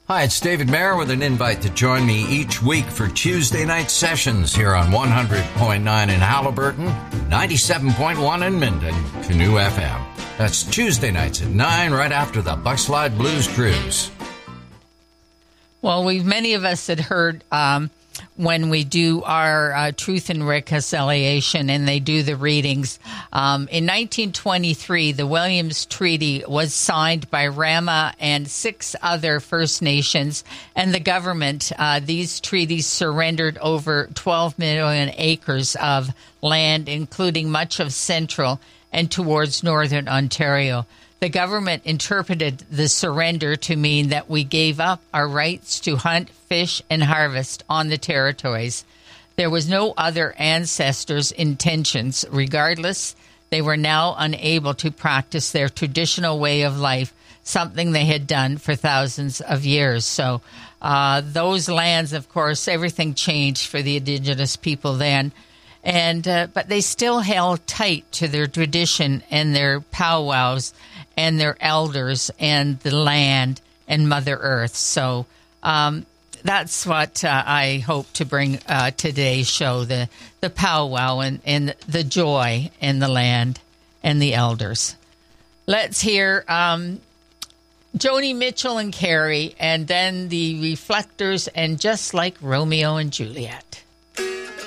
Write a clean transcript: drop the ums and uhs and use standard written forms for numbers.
Hi, it's David Mayer with an invite to join me each week for Tuesday night sessions here on 100.9 in Halliburton, 97.1 in Minden, Canoe FM. That's Tuesday nights at 9 right after the Buckslide Blues Cruise. Well, many of us had heard when we do our Truth and Reconciliation and they do the readings. In 1923, the Williams Treaty was signed by Rama and 6 other First Nations and the government. These treaties surrendered over 12 million acres of land, including much of central and towards northern Ontario. The government interpreted the surrender to mean that we gave up our rights to hunt, fish, and harvest on the territories. There was no other ancestors' intentions. Regardless, they were now unable to practice their traditional way of life, something they had done for thousands of years. So those lands, of course, everything changed for the Indigenous people then. But they still held tight to their tradition and their powwows and their elders and the land and Mother Earth. So that's what I hope to bring today's show, the powwow and the joy in the land and the elders. Let's hear Joni Mitchell and Carrie, and then the Reflectors and Just Like Romeo and Juliet.